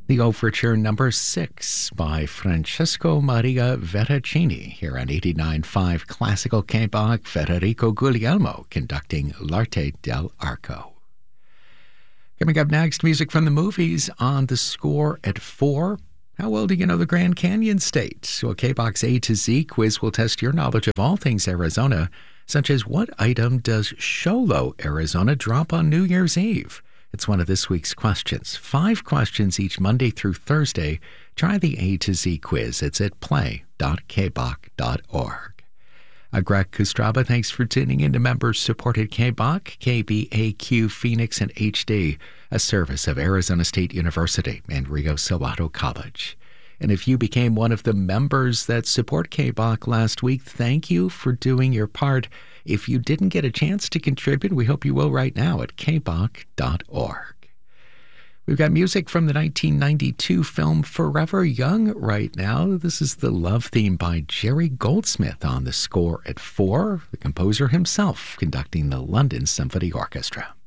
The Overture number 6 by Francesco Maria Veracini here on 89.5 Classical K-Bach. Federico Guglielmo conducting L'Arte dell'Arco. Coming up next, music from the movies on The Score at 4. How well do you know the Grand Canyon State? So a K-Bach's A to Z quiz will test your knowledge of all things Arizona, such as what item does Sholo, Arizona drop on New Year's Eve? It's one of this week's questions. 5 questions each Monday through Thursday. Try the A to Z quiz. It's at play.kbach.org. Greg Kustraba, thanks for tuning in to members-supported K-Bach, KBAQ Phoenix and HD, a service of Arizona State University and Rio Salado College. And if you became one of the members that support K-Bach last week, thank you for doing your part. If you didn't get a chance to contribute, we hope you will right now at kbach.org. We've got music from the 1992 film Forever Young right now. This is the love theme by Jerry Goldsmith on The Score at 4, the composer himself conducting the London Symphony Orchestra.